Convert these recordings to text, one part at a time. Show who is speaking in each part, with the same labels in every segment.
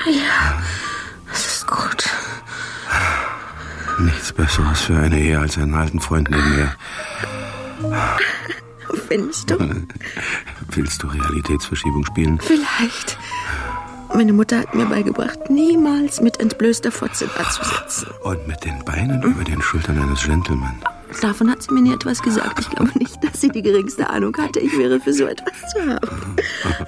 Speaker 1: Ja, das ist gut.
Speaker 2: Nichts Besseres für eine Ehe als einen alten Freund neben mir.
Speaker 1: Findest du?
Speaker 2: Willst du Realitätsverschiebung spielen?
Speaker 1: Vielleicht. Meine Mutter hat mir beigebracht, niemals mit entblößter Fotze dazusitzen.
Speaker 2: Und mit den Beinen über den Schultern eines Gentleman.
Speaker 1: Davon hat sie mir nie etwas gesagt. Ich glaube nicht, dass sie die geringste Ahnung hatte, ich wäre für so etwas zu haben.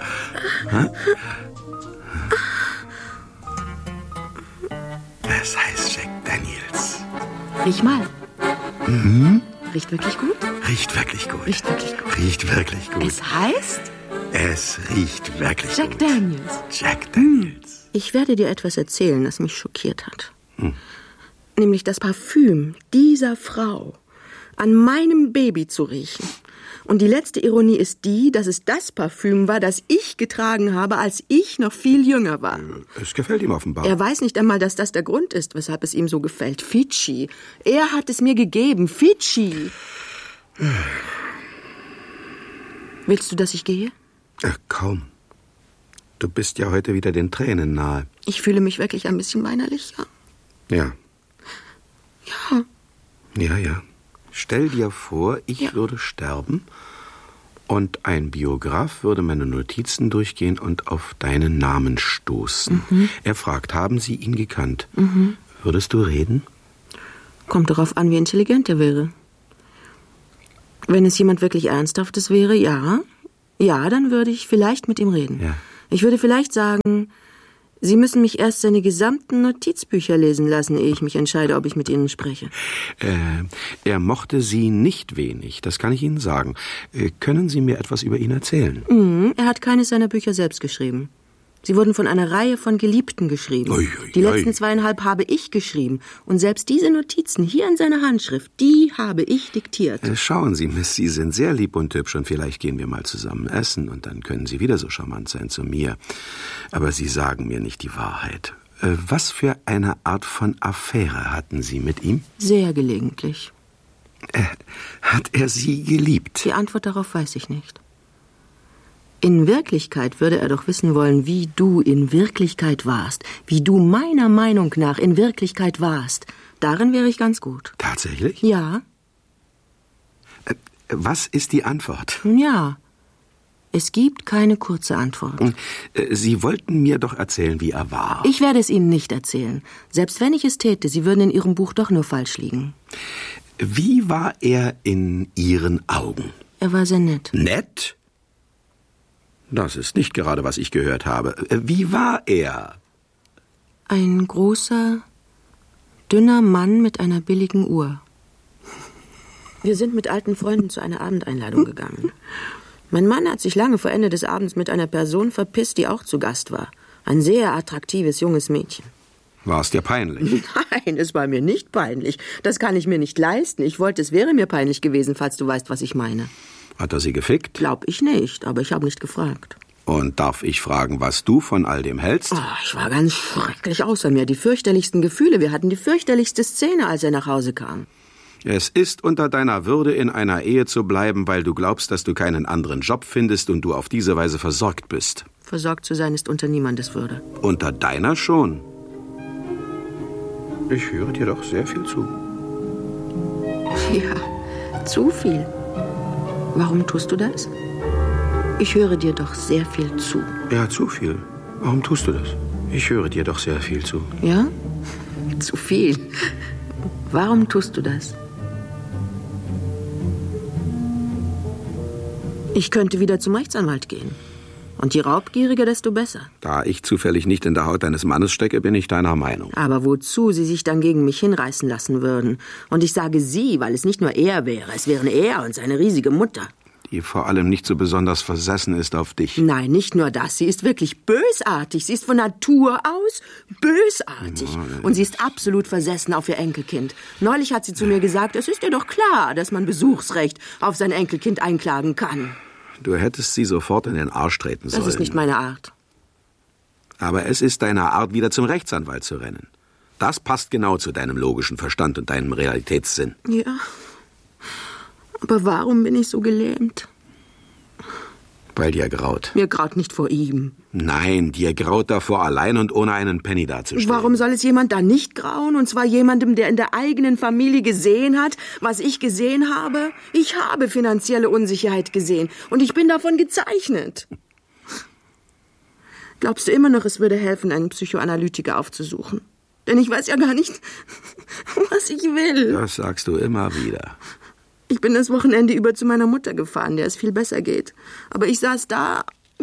Speaker 2: Es heißt Jack Daniels.
Speaker 1: Riech mal.
Speaker 2: Mhm.
Speaker 1: Riecht wirklich gut?
Speaker 2: Riecht wirklich gut.
Speaker 1: Riecht wirklich gut.
Speaker 2: Riecht wirklich gut.
Speaker 1: Es heißt?
Speaker 2: Es riecht wirklich
Speaker 1: Jack
Speaker 2: gut.
Speaker 1: Daniels.
Speaker 2: Jack Daniels.
Speaker 1: Ich werde dir etwas erzählen, das mich schockiert hat. Nämlich das Parfüm dieser Frau an meinem Baby zu riechen. Und die letzte Ironie ist die, dass es das Parfüm war, das ich getragen habe, als ich noch viel jünger war.
Speaker 2: Es gefällt ihm offenbar.
Speaker 1: Er weiß nicht einmal, dass das der Grund ist, weshalb es ihm so gefällt. Fidschi. Er hat es mir gegeben. Fidschi. Willst du, dass ich gehe?
Speaker 2: Kaum. Du bist ja heute wieder den Tränen nahe.
Speaker 1: Ich fühle mich wirklich ein bisschen weinerlich, ja.
Speaker 2: Ja.
Speaker 1: Ja.
Speaker 2: Ja, ja. Stell dir vor, ich würde sterben und ein Biograf würde meine Notizen durchgehen und auf deinen Namen stoßen. Er fragt, haben Sie ihn gekannt? Würdest du reden?
Speaker 1: Kommt darauf an, wie intelligent er wäre. Wenn es jemand wirklich Ernsthaftes wäre, ja, dann würde ich vielleicht mit ihm reden.
Speaker 2: Ja.
Speaker 1: Ich würde vielleicht sagen, Sie müssen mich erst seine gesamten Notizbücher lesen lassen, ehe ich mich entscheide, ob ich mit Ihnen spreche.
Speaker 2: Er mochte Sie nicht wenig, das kann ich Ihnen sagen. Können Sie mir etwas über ihn erzählen?
Speaker 1: Er hat keines seiner Bücher selbst geschrieben. Sie wurden von einer Reihe von Geliebten geschrieben. Die letzten 2,5 habe ich geschrieben. Und selbst diese Notizen hier in seiner Handschrift, die habe ich diktiert.
Speaker 2: Schauen Sie, Miss, Sie sind sehr lieb und hübsch und vielleicht gehen wir mal zusammen essen und dann können Sie wieder so charmant sein zu mir. Aber Sie sagen mir nicht die Wahrheit. Was für eine Art von Affäre hatten Sie mit ihm?
Speaker 1: Sehr gelegentlich.
Speaker 2: Hat er Sie geliebt?
Speaker 1: Die Antwort darauf weiß ich nicht. In Wirklichkeit würde er doch wissen wollen, wie du in Wirklichkeit warst. Wie du meiner Meinung nach in Wirklichkeit warst. Darin wäre ich ganz gut.
Speaker 2: Tatsächlich?
Speaker 1: Ja.
Speaker 2: Was ist die Antwort?
Speaker 1: Nun ja. Es gibt keine kurze Antwort.
Speaker 2: Sie wollten mir doch erzählen, wie er war.
Speaker 1: Ich werde es Ihnen nicht erzählen. Selbst wenn ich es täte, Sie würden in Ihrem Buch doch nur falsch liegen.
Speaker 2: Wie war er in Ihren Augen?
Speaker 1: Er war sehr nett.
Speaker 2: Nett? Das ist nicht gerade, was ich gehört habe. Wie war er?
Speaker 1: Ein großer, dünner Mann mit einer billigen Uhr. Wir sind mit alten Freunden zu einer Abendeinladung gegangen. Mein Mann hat sich lange vor Ende des Abends mit einer Person verpisst, die auch zu Gast war. Ein sehr attraktives junges Mädchen.
Speaker 2: War es dir peinlich?
Speaker 1: Nein, es war mir nicht peinlich. Das kann ich mir nicht leisten. Ich wollte, es wäre mir peinlich gewesen, falls du weißt, was ich meine.
Speaker 2: Hat er Sie gefickt?
Speaker 1: Glaub ich nicht, aber ich habe nicht gefragt.
Speaker 2: Und darf ich fragen, was du von all dem hältst?
Speaker 1: Ich war ganz schrecklich außer mir. Die fürchterlichsten Gefühle. Wir hatten die fürchterlichste Szene, als er nach Hause kam.
Speaker 2: Es ist unter deiner Würde, in einer Ehe zu bleiben, weil du glaubst, dass du keinen anderen Job findest und du auf diese Weise versorgt bist.
Speaker 1: Versorgt zu sein ist unter niemandes Würde.
Speaker 2: Unter deiner schon. Ich höre dir doch sehr viel zu.
Speaker 1: Ja, zu viel. Warum tust du das? Ich höre dir doch sehr viel zu.
Speaker 2: Ja, zu viel. Warum tust du das? Ich höre dir doch sehr viel zu.
Speaker 1: Ja? Zu viel. Warum tust du das? Ich könnte wieder zum Rechtsanwalt gehen. Und je raubgieriger, desto besser.
Speaker 2: Da ich zufällig nicht in der Haut deines Mannes stecke, bin ich deiner Meinung.
Speaker 1: Aber wozu sie sich dann gegen mich hinreißen lassen würden? Und ich sage sie, weil es nicht nur er wäre. Es wären er und seine riesige Mutter.
Speaker 2: Die vor allem nicht so besonders versessen ist auf dich.
Speaker 1: Nein, nicht nur das. Sie ist wirklich bösartig. Sie ist von Natur aus bösartig. Und sie ist absolut versessen auf ihr Enkelkind. Neulich hat sie zu mir gesagt, es ist ihr doch klar, dass man Besuchsrecht auf sein Enkelkind einklagen kann.
Speaker 2: Du hättest sie sofort in den Arsch treten sollen.
Speaker 1: Das ist nicht meine Art.
Speaker 2: Aber es ist deine Art, wieder zum Rechtsanwalt zu rennen. Das passt genau zu deinem logischen Verstand und deinem Realitätssinn.
Speaker 1: Ja. Aber warum bin ich so gelähmt?
Speaker 2: Weil dir graut.
Speaker 1: Mir graut nicht vor ihm.
Speaker 2: Nein, dir graut davor, allein und ohne einen Penny dazustehen.
Speaker 1: Warum soll es jemand da nicht grauen? Und zwar jemandem, der in der eigenen Familie gesehen hat, was ich gesehen habe? Ich habe finanzielle Unsicherheit gesehen und ich bin davon gezeichnet. Glaubst du immer noch, es würde helfen, einen Psychoanalytiker aufzusuchen? Denn ich weiß ja gar nicht, was ich will.
Speaker 2: Das sagst du immer wieder.
Speaker 1: Ich bin das Wochenende über zu meiner Mutter gefahren, der es viel besser geht. Aber ich saß da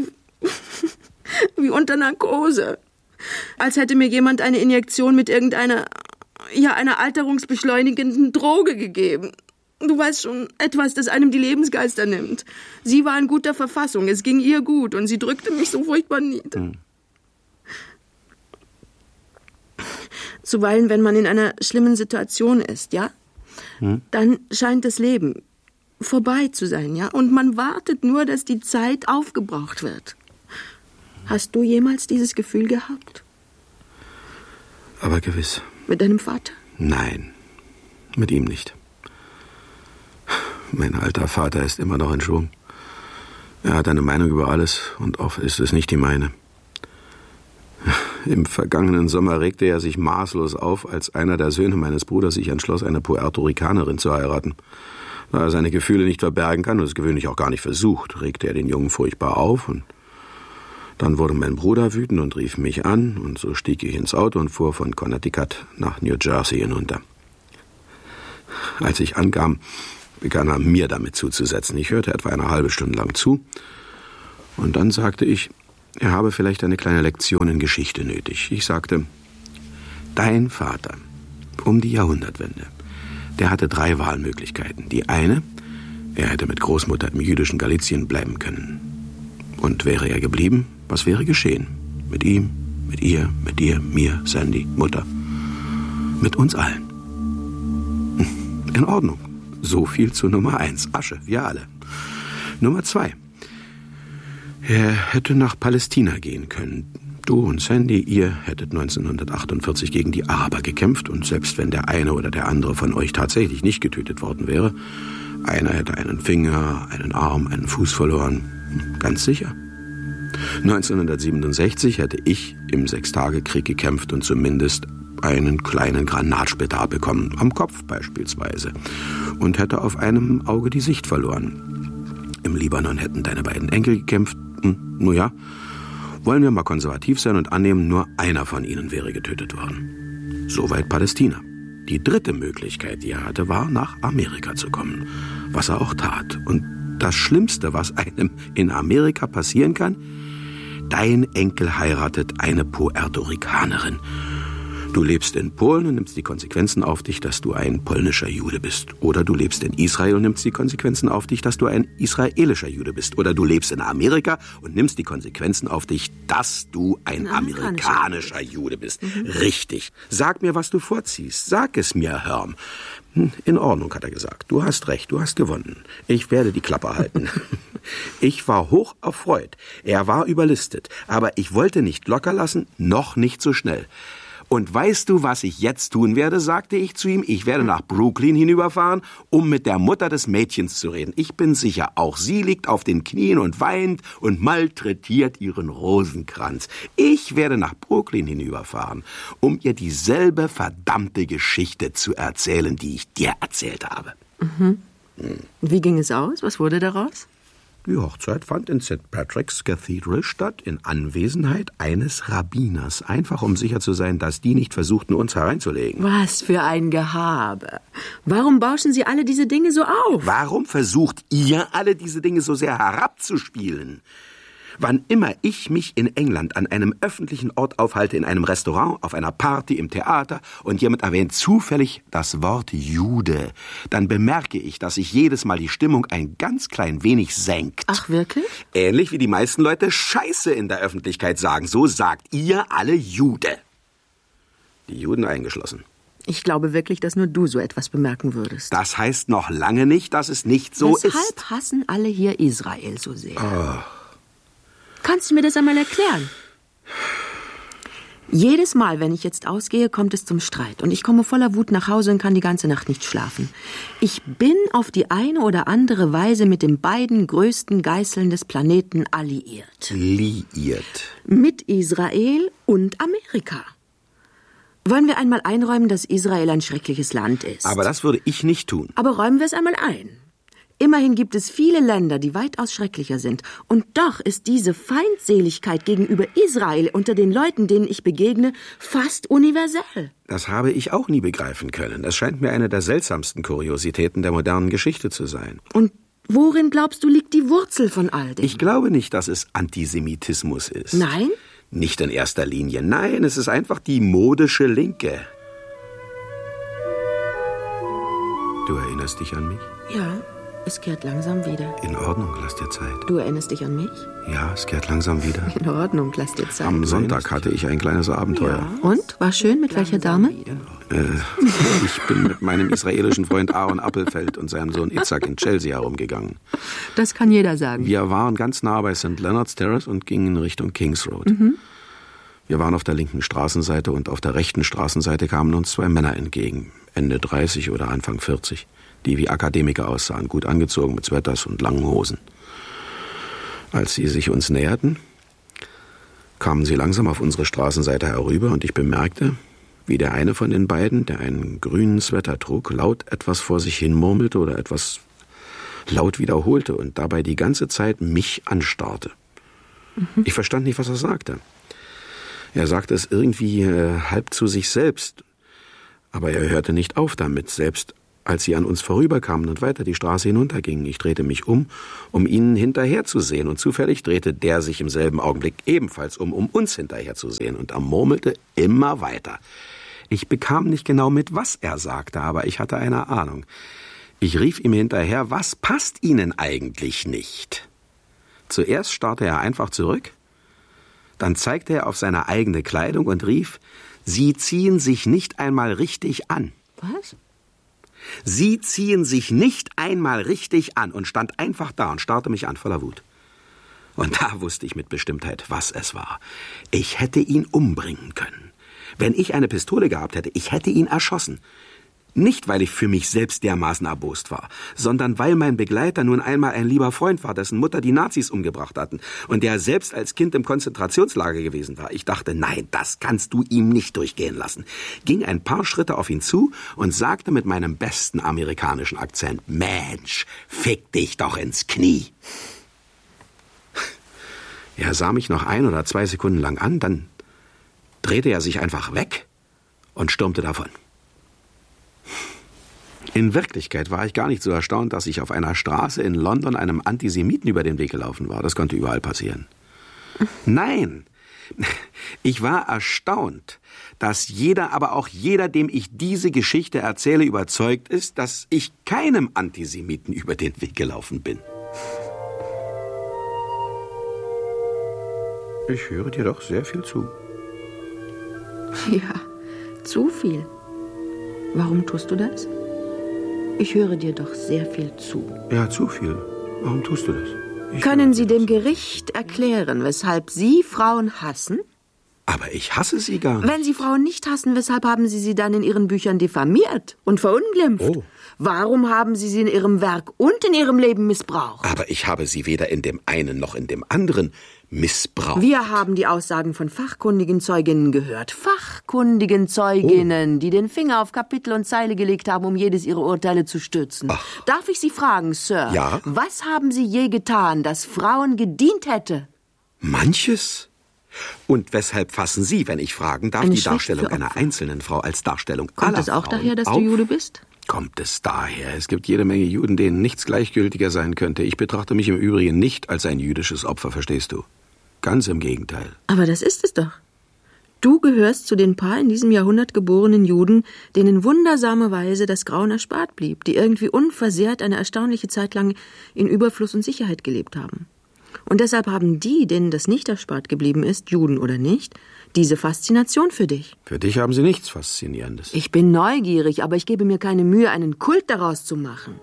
Speaker 1: wie unter Narkose. Als hätte mir jemand eine Injektion mit einer alterungsbeschleunigenden Droge gegeben. Du weißt schon, etwas, das einem die Lebensgeister nimmt. Sie war in guter Verfassung, es ging ihr gut und sie drückte mich so furchtbar nieder. Zuweilen, wenn man in einer schlimmen Situation ist, ja? Dann scheint das Leben vorbei zu sein, ja? Und man wartet nur, dass die Zeit aufgebraucht wird. Hast du jemals dieses Gefühl gehabt?
Speaker 2: Aber gewiss.
Speaker 1: Mit deinem Vater?
Speaker 2: Nein, mit ihm nicht. Mein alter Vater ist immer noch in Schwung. Er hat eine Meinung über alles und oft ist es nicht die meine. Im vergangenen Sommer regte er sich maßlos auf, als einer der Söhne meines Bruders sich entschloss, eine Puerto-Ricanerin zu heiraten. Da er seine Gefühle nicht verbergen kann und es gewöhnlich auch gar nicht versucht, regte er den Jungen furchtbar auf und dann wurde mein Bruder wütend und rief mich an und so stieg ich ins Auto und fuhr von Connecticut nach New Jersey hinunter. Als ich ankam, begann er mir damit zuzusetzen. Ich hörte etwa eine halbe Stunde lang zu und dann sagte ich, er habe vielleicht eine kleine Lektion in Geschichte nötig. Ich sagte, dein Vater, um die Jahrhundertwende, der hatte 3 Wahlmöglichkeiten. Die eine, er hätte mit Großmutter im jüdischen Galizien bleiben können. Und wäre er geblieben, was wäre geschehen? Mit ihm, mit ihr, mit dir, mir, Sandy, Mutter, mit uns allen. In Ordnung. So viel zu Nummer 1. Asche, wir alle. Nummer 2. Er hätte nach Palästina gehen können. Du und Sandy, ihr hättet 1948 gegen die Araber gekämpft und selbst wenn der eine oder der andere von euch tatsächlich nicht getötet worden wäre, einer hätte einen Finger, einen Arm, einen Fuß verloren. Ganz sicher. 1967 hätte ich im Sechstagekrieg gekämpft und zumindest einen kleinen Granatsplitter abbekommen, am Kopf beispielsweise, und hätte auf einem Auge die Sicht verloren. Im Libanon hätten deine beiden Enkel gekämpft. Nun ja, wollen wir mal konservativ sein und annehmen, nur einer von ihnen wäre getötet worden. Soweit Palästina. Die 3. Möglichkeit, die er hatte, war, nach Amerika zu kommen, was er auch tat. Und das Schlimmste, was einem in Amerika passieren kann, dein Enkel heiratet eine Puerto-Ricanerin. Du lebst in Polen und nimmst die Konsequenzen auf dich, dass du ein polnischer Jude bist. Oder du lebst in Israel und nimmst die Konsequenzen auf dich, dass du ein israelischer Jude bist. Oder du lebst in Amerika und nimmst die Konsequenzen auf dich, dass du ein amerikanischer Jude bist. Richtig. Sag mir, was du vorziehst. Sag es mir, Herm. In Ordnung, hat er gesagt. Du hast recht, du hast gewonnen. Ich werde die Klappe halten. Ich war hoch erfreut. Er war überlistet. Aber ich wollte nicht locker lassen, noch nicht so schnell. Und weißt du, was ich jetzt tun werde, sagte ich zu ihm. Ich werde nach Brooklyn hinüberfahren, um mit der Mutter des Mädchens zu reden. Ich bin sicher, auch sie liegt auf den Knien und weint und malträtiert ihren Rosenkranz. Ich werde nach Brooklyn hinüberfahren, um ihr dieselbe verdammte Geschichte zu erzählen, die ich dir erzählt habe.
Speaker 1: Wie ging es aus? Was wurde daraus?
Speaker 2: Die Hochzeit fand in St. Patrick's Cathedral statt, in Anwesenheit eines Rabbiners. Einfach, um sicher zu sein, dass die nicht versuchten, uns hereinzulegen.
Speaker 1: Was für ein Gehabe. Warum bauschen Sie alle diese Dinge so auf?
Speaker 2: Warum versucht ihr alle diese Dinge so sehr herabzuspielen? Wann immer ich mich in England an einem öffentlichen Ort aufhalte, in einem Restaurant, auf einer Party, im Theater und jemand erwähnt zufällig das Wort Jude, dann bemerke ich, dass sich jedes Mal die Stimmung ein ganz klein wenig senkt.
Speaker 1: Ach, wirklich?
Speaker 2: Ähnlich wie die meisten Leute Scheiße in der Öffentlichkeit sagen. So sagt ihr alle Jude. Die Juden eingeschlossen.
Speaker 1: Ich glaube wirklich, dass nur du so etwas bemerken würdest.
Speaker 2: Das heißt noch lange nicht, dass es nicht so ist.
Speaker 1: Weshalb hassen alle hier Israel so sehr? Kannst du mir das einmal erklären? Jedes Mal, wenn ich jetzt ausgehe, kommt es zum Streit. Und ich komme voller Wut nach Hause und kann die ganze Nacht nicht schlafen. Ich bin auf die eine oder andere Weise mit den beiden größten Geißeln des Planeten alliiert.
Speaker 2: Liiert.
Speaker 1: Mit Israel und Amerika. Wollen wir einmal einräumen, dass Israel ein schreckliches Land ist?
Speaker 2: Aber das würde ich nicht tun.
Speaker 1: Aber räumen wir es einmal ein. Immerhin gibt es viele Länder, die weitaus schrecklicher sind. Und doch ist diese Feindseligkeit gegenüber Israel unter den Leuten, denen ich begegne, fast universell.
Speaker 2: Das habe ich auch nie begreifen können. Das scheint mir eine der seltsamsten Kuriositäten der modernen Geschichte zu sein.
Speaker 1: Und worin, glaubst du, liegt die Wurzel von all dem?
Speaker 2: Ich glaube nicht, dass es Antisemitismus ist.
Speaker 1: Nein?
Speaker 2: Nicht in erster Linie. Nein, es ist einfach die modische Linke. Du erinnerst dich an mich?
Speaker 1: Ja. Es kehrt langsam wieder.
Speaker 2: In Ordnung, lass dir Zeit.
Speaker 1: Du erinnerst dich an mich?
Speaker 2: Ja, es kehrt langsam wieder.
Speaker 1: In Ordnung, lass dir Zeit.
Speaker 2: Am Sonntag hatte ich ein kleines Abenteuer.
Speaker 1: Ja. Und? War schön? Mit welcher Dame?
Speaker 2: Ich bin mit meinem israelischen Freund Aaron Appelfeld und seinem Sohn Itzhak in Chelsea herumgegangen.
Speaker 1: Das kann jeder sagen.
Speaker 2: Wir waren ganz nah bei St. Leonard's Terrace und gingen in Richtung Kings Road. Wir waren auf der linken Straßenseite und auf der rechten Straßenseite kamen uns zwei Männer entgegen. Ende 30 oder Anfang 40. Die wie Akademiker aussahen, gut angezogen mit Sweaters und langen Hosen. Als sie sich uns näherten, kamen sie langsam auf unsere Straßenseite herüber und ich bemerkte, wie der eine von den beiden, der einen grünen Sweater trug, laut etwas vor sich hin murmelte oder etwas laut wiederholte und dabei die ganze Zeit mich anstarrte. Ich verstand nicht, was er sagte. Er sagte es irgendwie halb zu sich selbst, aber er hörte nicht auf damit, selbst als sie an uns vorüberkamen und weiter die Straße hinuntergingen. Ich drehte mich um ihnen hinterherzusehen, und zufällig drehte der sich im selben Augenblick ebenfalls um uns hinterherzusehen, und er murmelte immer weiter. Ich bekam nicht genau mit, was er sagte, aber ich hatte eine Ahnung. Ich rief ihm hinterher, was passt Ihnen eigentlich nicht? Zuerst starrte er einfach zurück, dann zeigte er auf seine eigene Kleidung und rief, Sie ziehen sich nicht einmal richtig an.
Speaker 1: Was?
Speaker 2: Sie ziehen sich nicht einmal richtig an, und stand einfach da und starrte mich an voller Wut. Und da wusste ich mit Bestimmtheit, was es war. Ich hätte ihn umbringen können. Wenn ich eine Pistole gehabt hätte, ich hätte ihn erschossen. Nicht, weil ich für mich selbst dermaßen erbost war, sondern weil mein Begleiter nun einmal ein lieber Freund war, dessen Mutter die Nazis umgebracht hatten und der selbst als Kind im Konzentrationslager gewesen war. Ich dachte, nein, das kannst du ihm nicht durchgehen lassen. Ging ein paar Schritte auf ihn zu und sagte mit meinem besten amerikanischen Akzent, Mensch, fick dich doch ins Knie. Er sah mich noch 1 oder 2 Sekunden lang an, dann drehte er sich einfach weg und stürmte davon. In Wirklichkeit war ich gar nicht so erstaunt, dass ich auf einer Straße in London einem Antisemiten über den Weg gelaufen war. Das konnte überall passieren. Nein, ich war erstaunt, dass jeder, aber auch jeder, dem ich diese Geschichte erzähle, überzeugt ist, dass ich keinem Antisemiten über den Weg gelaufen bin. Ich höre dir doch sehr viel zu.
Speaker 1: Ja, zu viel. Warum tust du das? Ich höre dir doch sehr viel zu.
Speaker 2: Ja, zu viel. Warum tust du das?
Speaker 1: Können Sie dem Gericht erklären, weshalb Sie Frauen hassen?
Speaker 2: Aber ich hasse sie gar nicht.
Speaker 1: Wenn Sie Frauen nicht hassen, weshalb haben Sie sie dann in Ihren Büchern diffamiert und verunglimpft?
Speaker 2: Oh.
Speaker 1: Warum haben Sie sie in Ihrem Werk und in Ihrem Leben missbraucht?
Speaker 2: Aber ich habe sie weder in dem einen noch in dem anderen missbraucht.
Speaker 1: Wir haben die Aussagen von fachkundigen Zeuginnen gehört. Fachkundigen Zeuginnen, die den Finger auf Kapitel und Zeile gelegt haben, um jedes ihrer Urteile zu stützen.
Speaker 2: Ach.
Speaker 1: Darf ich Sie fragen, Sir?
Speaker 2: Ja?
Speaker 1: Was haben Sie je getan, das Frauen gedient hätte?
Speaker 2: Manches? Und weshalb fassen Sie, wenn ich fragen darf,
Speaker 1: Eine
Speaker 2: die
Speaker 1: Schrift
Speaker 2: Darstellung
Speaker 1: für
Speaker 2: einer
Speaker 1: Opfer.
Speaker 2: einzelnen Frau als Darstellung
Speaker 1: Kommt
Speaker 2: aller
Speaker 1: es auch
Speaker 2: Frauen
Speaker 1: daher, dass
Speaker 2: auf?
Speaker 1: du Jude bist?
Speaker 2: Kommt es daher? Es gibt jede Menge Juden, denen nichts gleichgültiger sein könnte. Ich betrachte mich im Übrigen nicht als ein jüdisches Opfer, verstehst du? Ganz im Gegenteil.
Speaker 1: Aber das ist es doch. Du gehörst zu den paar in diesem Jahrhundert geborenen Juden, denen wundersamerweise das Grauen erspart blieb, die irgendwie unversehrt eine erstaunliche Zeit lang in Überfluss und Sicherheit gelebt haben. Und deshalb haben die, denen das nicht erspart geblieben ist, Juden oder nicht, diese Faszination für dich.
Speaker 2: Für dich haben sie nichts Faszinierendes.
Speaker 1: Ich bin neugierig, aber ich gebe mir keine Mühe, einen Kult daraus zu machen.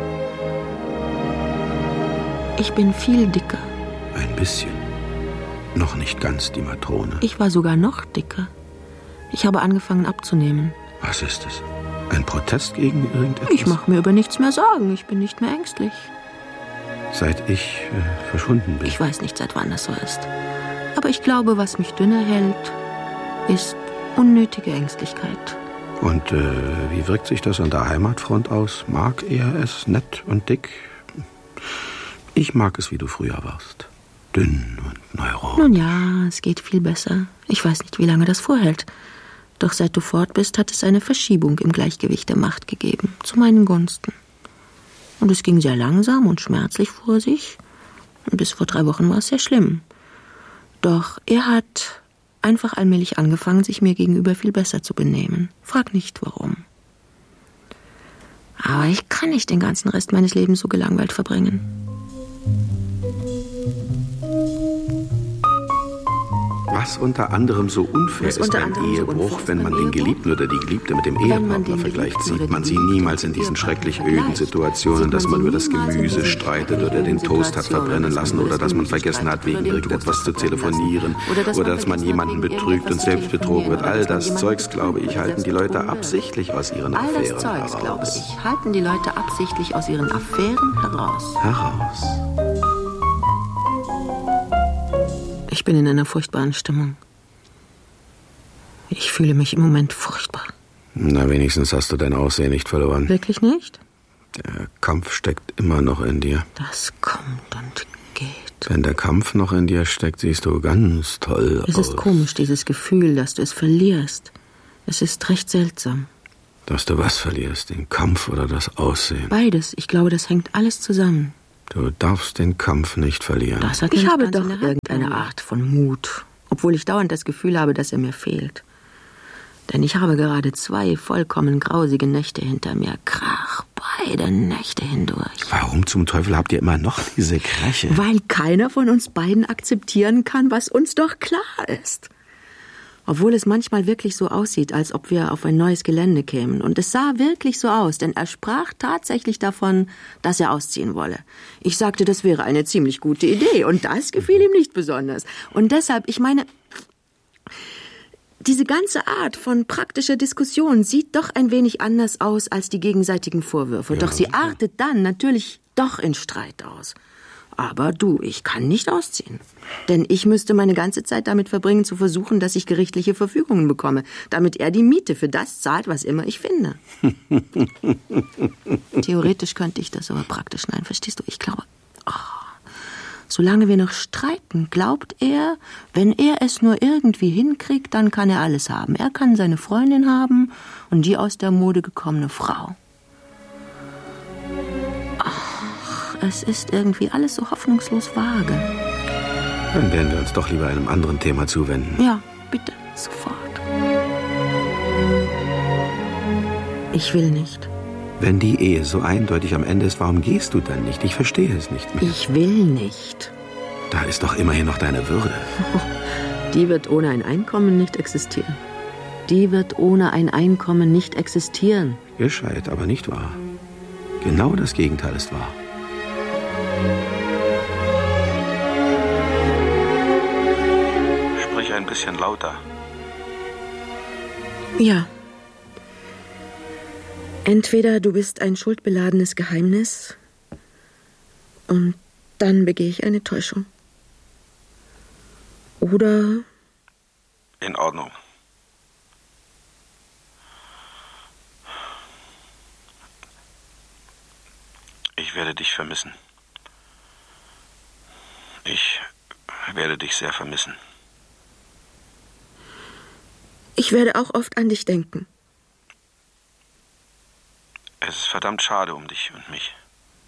Speaker 1: Ich bin viel dicker.
Speaker 2: Ein bisschen. Noch nicht ganz die Matrone.
Speaker 1: Ich war sogar noch dicker. Ich habe angefangen abzunehmen.
Speaker 2: Was ist es? Ein Protest gegen irgendetwas?
Speaker 1: Ich mache mir über nichts mehr Sorgen. Ich bin nicht mehr ängstlich.
Speaker 2: Seit ich verschwunden bin?
Speaker 1: Ich weiß nicht, seit wann das so ist. Aber ich glaube, was mich dünner hält, ist unnötige Ängstlichkeit.
Speaker 2: Und wie wirkt sich das an der Heimatfront aus? Mag er es nett und dick? Ich mag es, wie du früher warst. Dünn und neuron.
Speaker 1: Nun ja, es geht viel besser. Ich weiß nicht, wie lange das vorhält. Doch seit du fort bist, hat es eine Verschiebung im Gleichgewicht der Macht gegeben. Zu meinen Gunsten. Und es ging sehr langsam und schmerzlich vor sich. Und bis vor 3 Wochen war es sehr schlimm. Doch er hat einfach allmählich angefangen, sich mir gegenüber viel besser zu benehmen. Frag nicht, warum. Aber ich kann nicht den ganzen Rest meines Lebens so gelangweilt verbringen.
Speaker 2: Was unter anderem so unfair ist beim Ehebruch, wenn man den Geliebten oder die Geliebte mit dem Ehepartner vergleicht, sieht man sie niemals in diesen schrecklich öden Situationen, dass man über das Gemüse streitet oder den Toast hat verbrennen lassen oder dass man vergessen hat, wegen irgendetwas zu telefonieren oder dass man jemanden betrügt und selbst betrogen wird. All das Zeugs, glaube ich, halten die Leute absichtlich aus ihren Affären heraus.
Speaker 1: Halten die Leute absichtlich aus ihren Affären heraus. Ich bin in einer furchtbaren Stimmung. Ich fühle mich im Moment furchtbar.
Speaker 2: Na, wenigstens hast du dein Aussehen nicht verloren.
Speaker 1: Wirklich nicht?
Speaker 2: Der Kampf steckt immer noch in dir.
Speaker 1: Das kommt und geht.
Speaker 2: Wenn der Kampf noch in dir steckt, siehst du ganz toll aus.
Speaker 1: Es ist komisch, dieses Gefühl, dass du es verlierst. Es ist recht seltsam.
Speaker 2: Dass du was verlierst, den Kampf oder das Aussehen?
Speaker 1: Beides. Ich glaube, das hängt alles zusammen.
Speaker 2: Du darfst den Kampf nicht verlieren.
Speaker 1: Ich habe doch irgendeine Art von Mut, obwohl ich dauernd das Gefühl habe, dass er mir fehlt. Denn ich habe gerade 2 vollkommen grausige Nächte hinter mir. Krach, beide Nächte hindurch.
Speaker 2: Warum zum Teufel habt ihr immer noch diese Kräche?
Speaker 1: Weil keiner von uns beiden akzeptieren kann, was uns doch klar ist. Obwohl es manchmal wirklich so aussieht, als ob wir auf ein neues Gelände kämen. Und es sah wirklich so aus, denn er sprach tatsächlich davon, dass er ausziehen wolle. Ich sagte, das wäre eine ziemlich gute Idee und das gefiel ihm nicht besonders. Und deshalb, ich meine, diese ganze Art von praktischer Diskussion sieht doch ein wenig anders aus als die gegenseitigen Vorwürfe. Ja, doch sie artet dann natürlich doch in Streit aus. Aber du, ich kann nicht ausziehen. Denn ich müsste meine ganze Zeit damit verbringen, zu versuchen, dass ich gerichtliche Verfügungen bekomme, damit er die Miete für das zahlt, was immer ich finde. Theoretisch könnte ich das, aber praktisch nein, verstehst du? Ich glaube, solange wir noch streiten, glaubt er, wenn er es nur irgendwie hinkriegt, dann kann er alles haben. Er kann seine Freundin haben und die aus der Mode gekommene Frau. Es ist irgendwie alles so hoffnungslos vage.
Speaker 2: Dann werden wir uns doch lieber einem anderen Thema zuwenden.
Speaker 1: Ja, bitte, sofort. Ich will nicht.
Speaker 2: Wenn die Ehe so eindeutig am Ende ist, warum gehst du dann nicht? Ich verstehe es nicht mehr.
Speaker 1: Ich will nicht.
Speaker 2: Da ist doch immerhin noch deine Würde.
Speaker 1: Die wird ohne ein Einkommen nicht existieren. Die wird ohne ein Einkommen nicht existieren.
Speaker 2: Gescheit, aber nicht wahr. Genau das Gegenteil ist wahr.
Speaker 3: Sprich ein bisschen lauter.
Speaker 1: Ja. Entweder du bist ein schuldbeladenes Geheimnis und dann begehe ich eine Täuschung. Oder...
Speaker 3: In Ordnung. Ich werde dich vermissen. Ich werde dich sehr vermissen.
Speaker 1: Ich werde auch oft an dich denken.
Speaker 3: Es ist verdammt schade um dich und mich.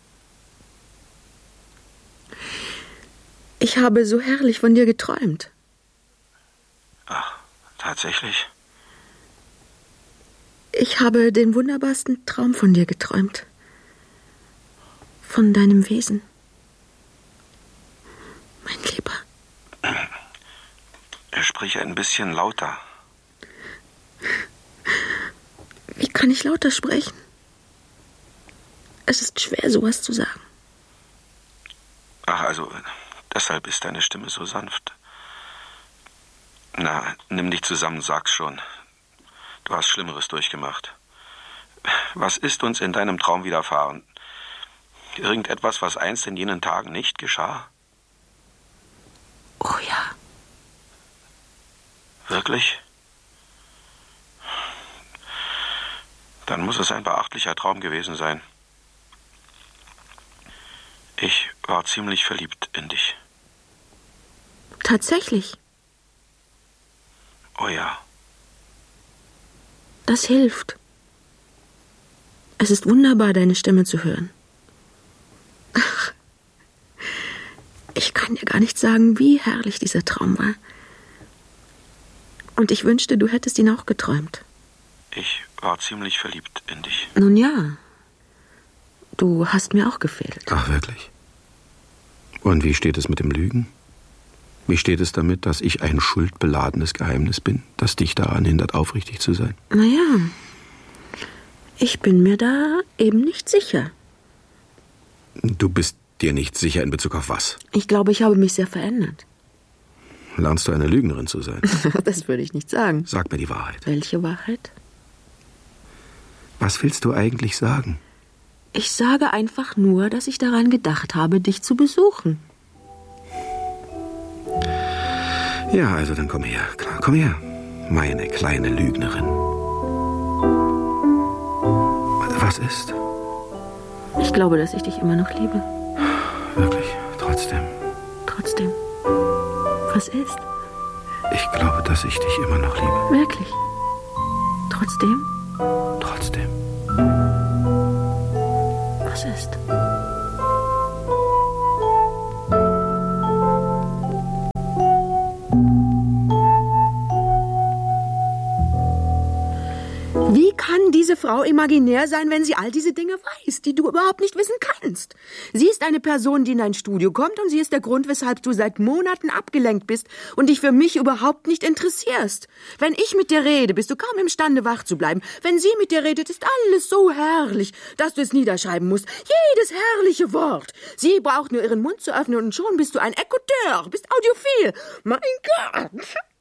Speaker 1: Ich habe so herrlich von dir geträumt.
Speaker 3: Ach, tatsächlich?
Speaker 1: Ich habe den wunderbarsten Traum von dir geträumt. Von deinem Wesen. Mein Lieber.
Speaker 3: Sprich ein bisschen lauter.
Speaker 1: Wie kann ich lauter sprechen? Es ist schwer, sowas zu sagen.
Speaker 3: Ach, also, deshalb ist deine Stimme so sanft. Na, nimm dich zusammen, sag's schon. Du hast Schlimmeres durchgemacht. Was ist uns in deinem Traum widerfahren? Irgendetwas, was einst in jenen Tagen nicht geschah?
Speaker 1: Oh ja.
Speaker 3: Wirklich? Dann muss es ein beachtlicher Traum gewesen sein. Ich war ziemlich verliebt in dich.
Speaker 1: Tatsächlich?
Speaker 3: Oh ja.
Speaker 1: Das hilft. Es ist wunderbar, deine Stimme zu hören. Ach, ich kann dir gar nicht sagen, wie herrlich dieser Traum war. Und ich wünschte, du hättest ihn auch geträumt.
Speaker 3: Ich war ziemlich verliebt in dich.
Speaker 1: Nun ja, du hast mir auch gefehlt.
Speaker 2: Ach, wirklich? Und wie steht es mit dem Lügen? Wie steht es damit, dass ich ein schuldbeladenes Geheimnis bin, das dich daran hindert, aufrichtig zu sein?
Speaker 1: Naja, ich bin mir da eben nicht sicher.
Speaker 2: Du bist dir nicht sicher in Bezug auf was?
Speaker 1: Ich glaube, ich habe mich sehr verändert.
Speaker 2: Lernst du eine Lügnerin zu sein?
Speaker 1: Das würde ich nicht sagen.
Speaker 2: Sag mir die Wahrheit.
Speaker 1: Welche Wahrheit?
Speaker 2: Was willst du eigentlich sagen?
Speaker 1: Ich sage einfach nur, dass ich daran gedacht habe, dich zu besuchen.
Speaker 2: Ja, also dann komm her. Klar, komm her. Meine kleine Lügnerin. Was ist?
Speaker 1: Ich glaube, dass ich dich immer noch liebe.
Speaker 2: Wirklich? Trotzdem?
Speaker 1: Trotzdem. Was ist?
Speaker 2: Ich glaube, dass ich dich immer noch liebe.
Speaker 1: Wirklich? Trotzdem?
Speaker 2: Trotzdem.
Speaker 1: Was ist? Wie kann diese Frau imaginär sein, wenn sie all diese Dinge weiß, die du überhaupt nicht wissen kannst? Sie ist eine Person, die in dein Studio kommt, und sie ist der Grund, weshalb du seit Monaten abgelenkt bist und dich für mich überhaupt nicht interessierst. Wenn ich mit dir rede, bist du kaum imstande, wach zu bleiben. Wenn sie mit dir redet, ist alles so herrlich, dass du es niederschreiben musst. Jedes herrliche Wort. Sie braucht nur ihren Mund zu öffnen, und schon bist du ein Écouteur, bist audiophil. Mein Gott!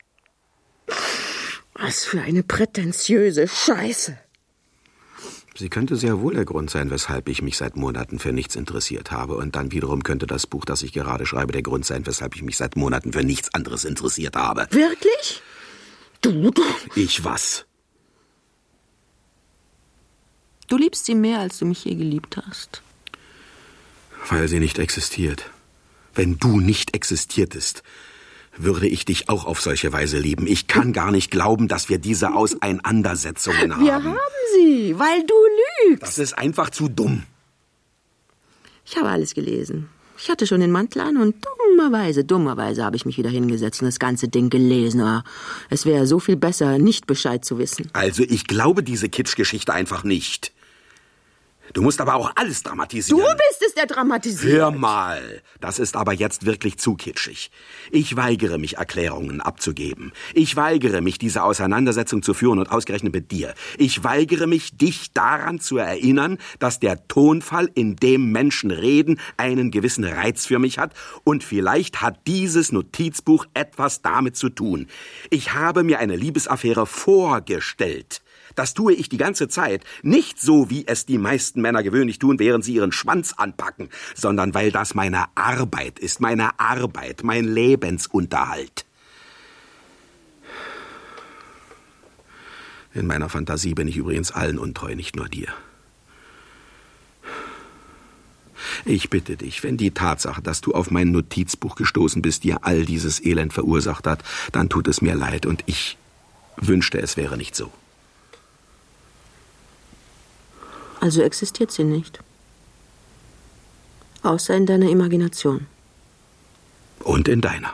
Speaker 1: Was für eine prätentiöse Scheiße.
Speaker 2: Sie könnte sehr wohl der Grund sein, weshalb ich mich seit Monaten für nichts interessiert habe. Und dann wiederum könnte das Buch, das ich gerade schreibe, der Grund sein, weshalb ich mich seit Monaten für nichts anderes interessiert habe.
Speaker 1: Wirklich? Du.
Speaker 2: Ich was?
Speaker 1: Du liebst sie mehr, als du mich je geliebt hast.
Speaker 2: Weil sie nicht existiert. Wenn du nicht existiertest, würde ich dich auch auf solche Weise lieben. Ich kann gar nicht glauben, dass wir diese Auseinandersetzungen haben.
Speaker 1: Wir haben sie, weil du lügst.
Speaker 2: Das ist einfach zu dumm.
Speaker 1: Ich habe alles gelesen. Ich hatte schon den Mantel an und dummerweise habe ich mich wieder hingesetzt und das ganze Ding gelesen. Aber es wäre so viel besser, nicht Bescheid zu wissen.
Speaker 2: Also ich glaube diese Kitschgeschichte einfach nicht. Du musst aber auch alles dramatisieren.
Speaker 1: Du bist es, der dramatisiert.
Speaker 2: Hör mal, das ist aber jetzt wirklich zu kitschig. Ich weigere mich, Erklärungen abzugeben. Ich weigere mich, diese Auseinandersetzung zu führen und ausgerechnet mit dir. Ich weigere mich, dich daran zu erinnern, dass der Tonfall, in dem Menschen reden, einen gewissen Reiz für mich hat. Und vielleicht hat dieses Notizbuch etwas damit zu tun. Ich habe mir eine Liebesaffäre vorgestellt. Das tue ich die ganze Zeit, nicht so, wie es die meisten Männer gewöhnlich tun, während sie ihren Schwanz anpacken, sondern weil das meine Arbeit ist, mein Lebensunterhalt. In meiner Fantasie bin ich übrigens allen untreu, nicht nur dir. Ich bitte dich, wenn die Tatsache, dass du auf mein Notizbuch gestoßen bist, dir all dieses Elend verursacht hat, dann tut es mir leid und ich wünschte, es wäre nicht so.
Speaker 1: Also existiert sie nicht. Außer in deiner Imagination.
Speaker 2: Und in deiner.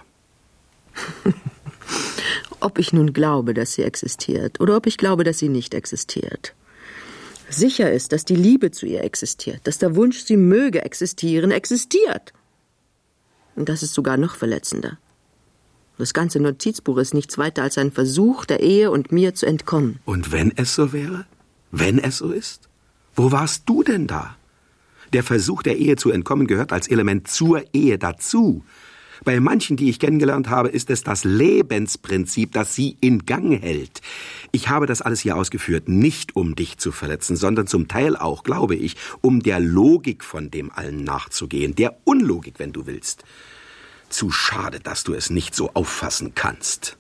Speaker 1: Ob ich nun glaube, dass sie existiert, oder ob ich glaube, dass sie nicht existiert. Sicher ist, dass die Liebe zu ihr existiert, dass der Wunsch, sie möge existieren, existiert. Und das ist sogar noch verletzender. Das ganze Notizbuch ist nichts weiter als ein Versuch, der Ehe und mir zu entkommen.
Speaker 2: Und wenn es so wäre? Wenn es so ist? Wo warst du denn da? Der Versuch, der Ehe zu entkommen, gehört als Element zur Ehe dazu. Bei manchen, die ich kennengelernt habe, ist es das Lebensprinzip, das sie in Gang hält. Ich habe das alles hier ausgeführt, nicht um dich zu verletzen, sondern zum Teil auch, glaube ich, um der Logik von dem allen nachzugehen. Der Unlogik, wenn du willst. Zu schade, dass du es nicht so auffassen kannst.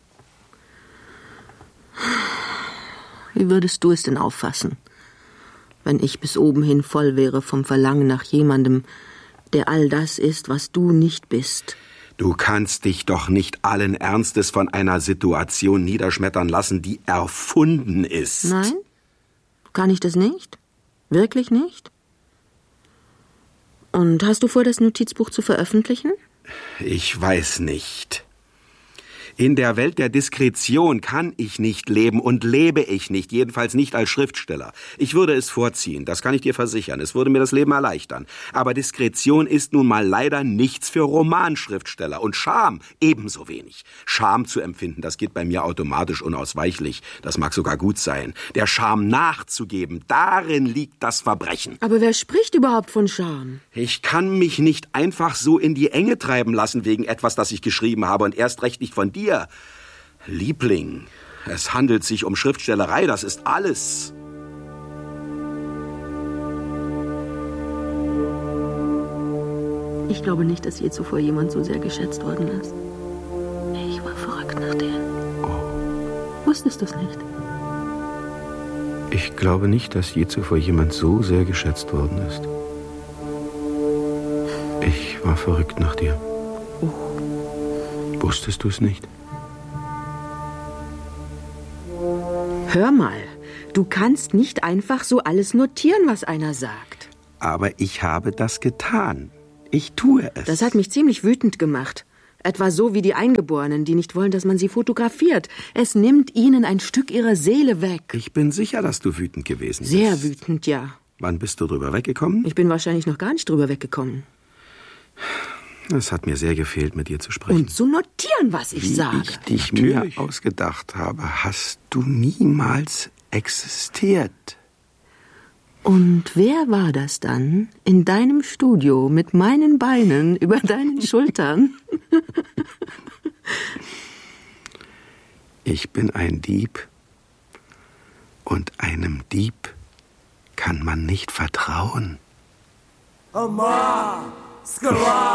Speaker 1: Wie würdest du es denn auffassen, wenn ich bis oben hin voll wäre vom Verlangen nach jemandem, der all das ist, was du nicht bist?
Speaker 2: Du kannst dich doch nicht allen Ernstes von einer Situation niederschmettern lassen, die erfunden ist.
Speaker 1: Nein? Kann ich das nicht? Wirklich nicht? Und hast du vor, das Notizbuch zu veröffentlichen?
Speaker 2: Ich weiß nicht. In der Welt der Diskretion kann ich nicht leben und lebe ich nicht, jedenfalls nicht als Schriftsteller. Ich würde es vorziehen, das kann ich dir versichern, es würde mir das Leben erleichtern. Aber Diskretion ist nun mal leider nichts für Romanschriftsteller und Scham ebenso wenig. Scham zu empfinden, das geht bei mir automatisch unausweichlich, das mag sogar gut sein. Der Scham nachzugeben, darin liegt das Verbrechen.
Speaker 1: Aber wer spricht überhaupt von Scham?
Speaker 2: Ich kann mich nicht einfach so in die Enge treiben lassen wegen etwas, das ich geschrieben habe und erst recht nicht von dir. Liebling, es handelt sich um Schriftstellerei, das ist alles.
Speaker 1: Ich glaube nicht, dass je zuvor jemand so sehr geschätzt worden ist. Ich war verrückt nach dir. Oh. Wusstest du es nicht?
Speaker 2: Ich glaube nicht, dass je zuvor jemand so sehr geschätzt worden ist. Ich war verrückt nach dir.
Speaker 1: Oh.
Speaker 2: Wusstest du es nicht?
Speaker 1: Hör mal, du kannst nicht einfach so alles notieren, was einer sagt.
Speaker 2: Aber ich habe das getan. Ich tue es.
Speaker 1: Das hat mich ziemlich wütend gemacht. Etwa so wie die Eingeborenen, die nicht wollen, dass man sie fotografiert. Es nimmt ihnen ein Stück ihrer Seele weg.
Speaker 2: Ich bin sicher, dass du wütend gewesen bist.
Speaker 1: Sehr wütend, ja.
Speaker 2: Wann bist du drüber weggekommen?
Speaker 1: Ich bin wahrscheinlich noch gar nicht drüber weggekommen.
Speaker 2: Es hat mir sehr gefehlt, mit dir zu sprechen.
Speaker 1: Und zu notieren, was ich sage.
Speaker 2: Wie ich dich mir ausgedacht habe, hast du niemals existiert.
Speaker 1: Und wer war das dann in deinem Studio mit meinen Beinen über deinen Schultern?
Speaker 2: Ich bin ein Dieb. Und einem Dieb kann man nicht vertrauen.